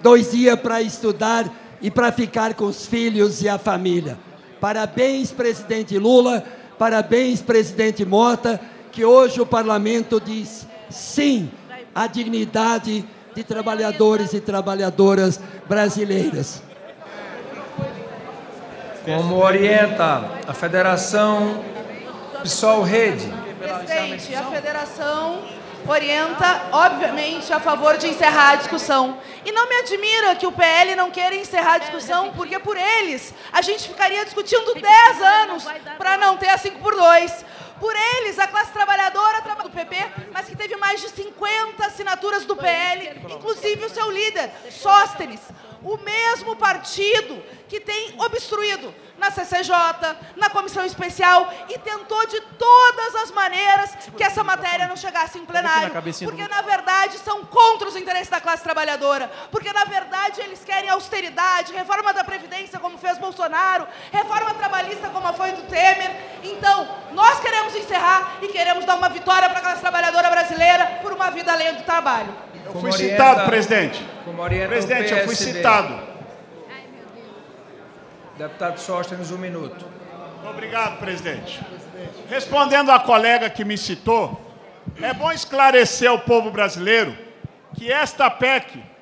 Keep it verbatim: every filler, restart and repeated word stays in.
dois dias para estudar e para ficar com os filhos e a família. Parabéns, presidente Lula, parabéns, presidente Mota, que hoje o parlamento diz sim à dignidade de trabalhadores e trabalhadoras brasileiras. Como orienta a Federação PSOL Rede? Presidente, a Federação orienta, obviamente, a favor de encerrar a discussão. E não me admira que o P L não queira encerrar a discussão, porque por eles a gente ficaria discutindo dez anos para não ter a cinco por dois. Por eles, a classe trabalhadora do P P, mas que teve mais de cinquenta assinaturas do P L, inclusive o seu líder, Sóstenes, o mesmo partido que tem obstruído na C C J, na comissão especial, e tentou de todas as maneiras que essa matéria não chegasse em plenário, porque, na verdade, são contra os interesses da classe trabalhadora, porque, na verdade, eles querem austeridade, reforma da Previdência, como fez Bolsonaro, reforma trabalhista, como foi do Temer. Então, nós queremos encerrar e queremos dar uma vitória para a classe trabalhadora brasileira por uma vida além do trabalho. Eu fui citado, presidente. Presidente, eu fui P S D. citado. Deputado Sóstenes, um minuto. Obrigado, presidente. Respondendo à colega que me citou, é bom esclarecer ao povo brasileiro que esta P E C